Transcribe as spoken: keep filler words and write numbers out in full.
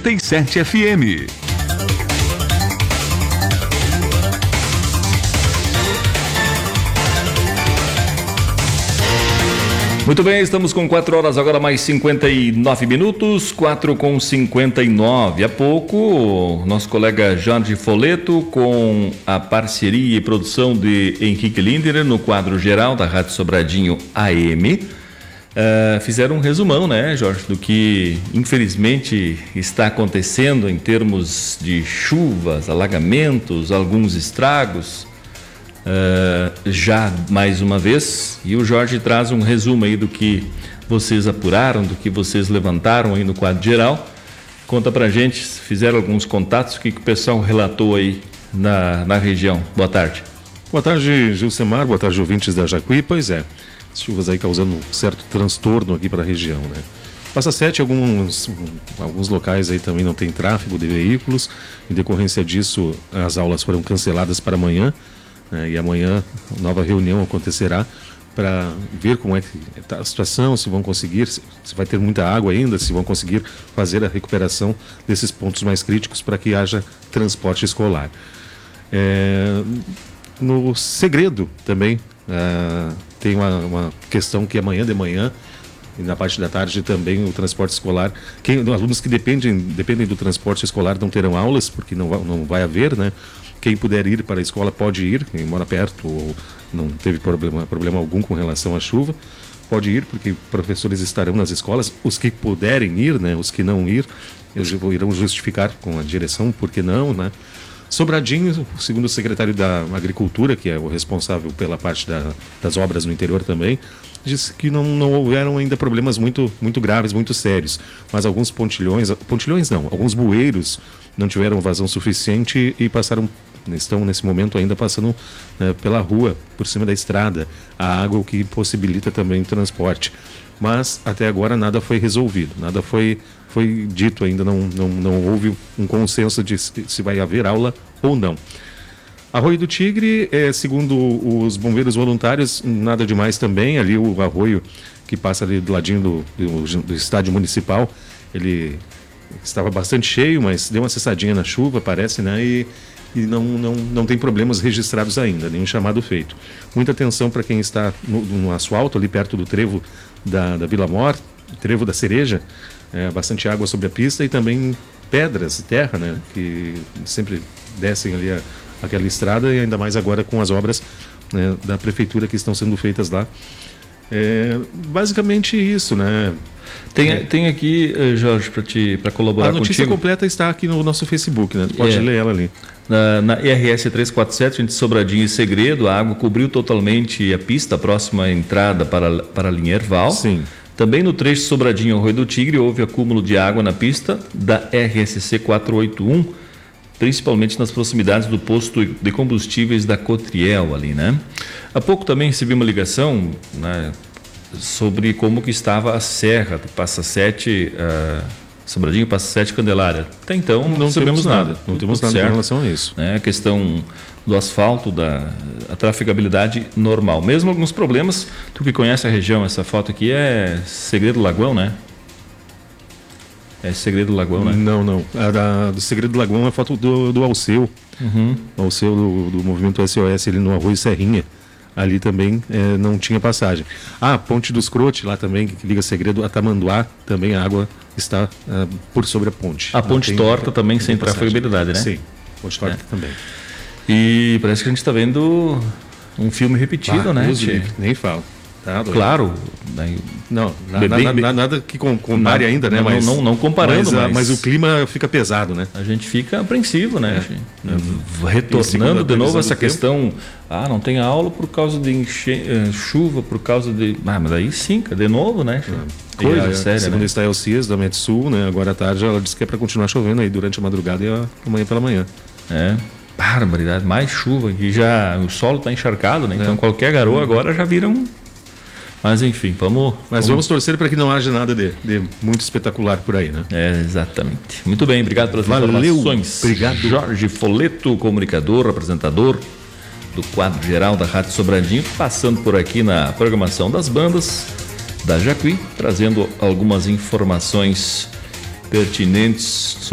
noventa e sete F M. Muito bem, estamos com quatro horas agora mais cinquenta e nove minutos, quatro com cinquenta e nove. Há pouco, nosso colega Jorge Foleto, com a parceria e produção de Henrique Linderer, no quadro geral da Rádio Sobradinho A M, uh, fizeram um resumão, né, Jorge, do que infelizmente está acontecendo em termos de chuvas, alagamentos, alguns estragos. Uh, já mais uma vez, e o Jorge traz um resumo aí do que vocês apuraram, do que vocês levantaram aí no quadro geral. Conta pra gente, se fizeram alguns contatos, o que, que o pessoal relatou aí na, na região. Boa tarde. Boa tarde, Gilcemar, boa tarde, ouvintes da Jacuí. Pois é, as chuvas aí causando um certo transtorno aqui para a região, né? Passa sete, alguns, alguns locais aí também não tem tráfego de veículos, em decorrência disso as aulas foram canceladas para amanhã. É, e amanhã nova reunião acontecerá para ver como é que está a situação, se vão conseguir, se, se vai ter muita água ainda, se vão conseguir fazer a recuperação desses pontos mais críticos para que haja transporte escolar. É, no Segredo também é, tem uma, uma questão que amanhã de manhã e na parte da tarde também o transporte escolar, quem, alunos que dependem, dependem do transporte escolar não terão aulas, porque não vai, não vai haver, né? Quem puder ir para a escola pode ir, quem mora perto ou não teve problema, problema algum com relação à chuva, pode ir, porque professores estarão nas escolas. Os que puderem ir, né, os que não ir, eles irão justificar com a direção, por que não, né? Sobradinho, segundo o secretário da Agricultura, que é o responsável pela parte da, das obras no interior também, disse que não, não houveram ainda problemas muito, muito graves, muito sérios, mas alguns pontilhões, pontilhões não, alguns bueiros não tiveram vazão suficiente e passaram, estão nesse momento ainda passando, né, pela rua, por cima da estrada, a água, o que possibilita também o transporte. Mas até agora nada foi resolvido, nada foi, foi dito ainda, não, não, não houve um consenso de se vai haver aula ou não. Arroio do Tigre, é, segundo os bombeiros voluntários, nada demais também, ali o arroio que passa ali do ladinho do, do, do estádio municipal, ele estava bastante cheio, mas deu uma cessadinha na chuva, parece, né, e e não, não, não tem problemas registrados ainda, nenhum chamado feito. Muita atenção para quem está no, no asfalto, ali perto do trevo da, da Vila Mor, trevo da Cereja, é, bastante água sobre a pista e também pedras e terra, né, que sempre descem ali a, aquela estrada, e ainda mais agora com as obras, né, da prefeitura que estão sendo feitas lá. É, basicamente isso, né? Tem, é. tem aqui, Jorge, para te para colaborar contigo. A notícia contigo. completa está aqui no nosso Facebook, né? Pode é. ler ela ali. Na, na E R S trezentos e quarenta e sete, entre Sobradinho e Segredo, a água cobriu totalmente a pista próxima à entrada para, para a linha Erval. Sim. Também no trecho Sobradinho ao Arroio do Tigre houve acúmulo de água na pista da R S C quatrocentos e oitenta e um, principalmente nas proximidades do posto de combustíveis da Cotriel ali, né? Há pouco também recebi uma ligação, né, sobre como que estava a serra de Passa Sete, uh, Sobradinho, Passa Sete, Candelária. Até então não, não sabemos nada. nada. Não temos nada em relação a isso. Né? A questão do asfalto, da a trafegabilidade normal. Mesmo alguns problemas, tu que conhece a região, essa foto aqui é Segredo do Lagoão, né? É Segredo do Lagoão, né? Não, não. A da, do Segredo do Lagoão é a foto do, do Alceu. Uhum. Alceu do, do movimento S O S ali no Arroio Serrinha. Ali também é, não tinha passagem. Ah, Ponte dos Crotes, lá também, que liga Segredo a Tamanduá, também a água está uh, por sobre a ponte. A ponte tem, torta tem, também tem sem trafegabilidade, né? Sim, ponte torta é. também. E parece que a gente está vendo um filme repetido, ah, né? De... Nem falo. Tá, claro. Não, na, na, na, nada que compare ainda, né? Não, mas, não, não comparando, mas, mas... mas o clima fica pesado, né? A gente fica apreensivo, né? É. Retornando de novo essa questão, tempo. ah, não tem aula por causa de enche... chuva, por causa de... Ah, mas aí sim, de novo, né? É. Coisa a, séria, segundo né? está a Elcias, da Metsul, né? Agora à tarde ela disse que é para continuar chovendo aí durante a madrugada e amanhã pela manhã. É, barbaridade, mais chuva, que já o solo está encharcado, né? Então é. qualquer garoa agora já vira um... Mas enfim, vamos... Mas vamos, vamos torcer para que não haja nada de, de muito espetacular por aí, né? É, exatamente. Muito bem, obrigado pelas Valeu, informações. Obrigado. Jorge Foleto, comunicador, apresentador do quadro geral da Rádio Sobradinho, passando por aqui na programação das bandas da Jacuí, trazendo algumas informações pertinentes